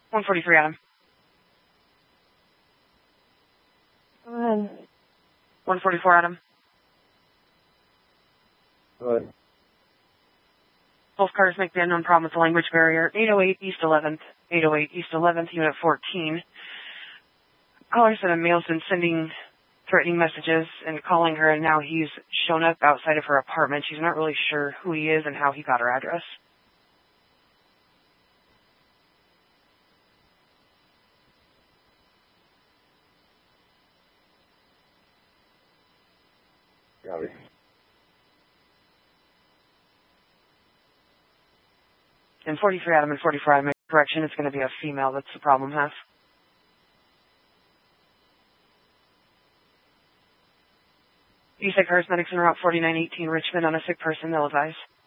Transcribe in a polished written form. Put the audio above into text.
143 Adam. Go ahead. 144 Adam. Go ahead. Both cars make the unknown problem with the language barrier. 808 East 11th. 808 East 11th, Unit 14. Caller said a male's been sending threatening messages and calling her, and now he's shown up outside of her apartment. She's not really sure who he is and how he got her address. Got it. And 43 Adam and 44 Adam, correction, it's going to be a female that's the problem, huh? You said cars medics in Route 4918 Richmond on a sick person, they'll advise.